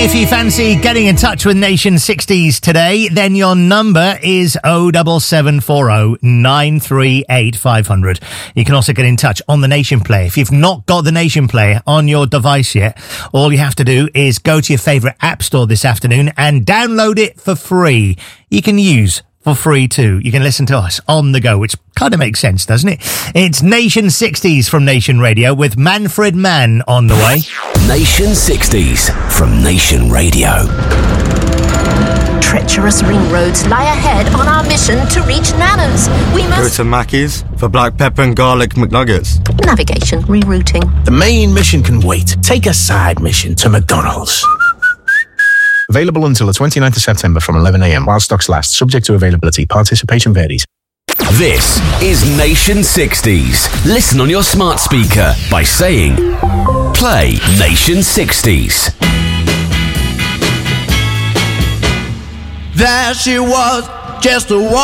If you fancy getting in touch with Nation 60s today, then your number is 07740 938 500. You can also get in touch on the Nation Play. If you've not got the Nation Play on your device yet, all you have to do is go to your favourite app store this afternoon and download it for free. You can use for free too. You can listen to us on the go, which kind of makes sense, doesn't it? It's Nation 60s from Nation Radio with Manfred Mann on the way. Nation 60s from Nation Radio. Treacherous ring roads lie ahead on our mission to reach Nana's. We Go must... to Mackey's for black pepper and garlic McNuggets. Navigation, rerouting. The main mission can wait. Take a side mission to McDonald's. Available until the 29th of September from 11 a.m. while stocks last. Subject to availability. Participation varies. This is Nation 60s. Listen on your smart speaker by saying, play Nation 60s. There she was, just a